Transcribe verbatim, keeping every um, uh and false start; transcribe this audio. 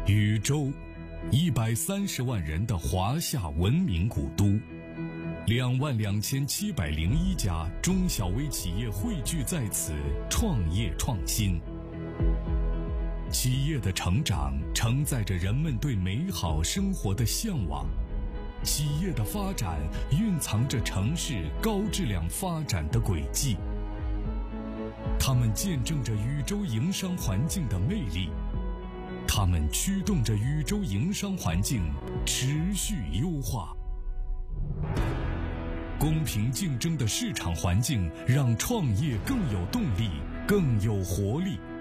禹州，一百三十万人的华夏文明古都，两万两千七百零一家中小微企业汇聚在此，创业创新。企业的成长承载着人们对美好生活的向往，企业的发展蕴藏着城市高质量发展的轨迹。它们见证着禹州营商环境的魅力，它们驱动着禹州营商环境持续优化。公平竞争的市场环境让创业更有动力，更有活力。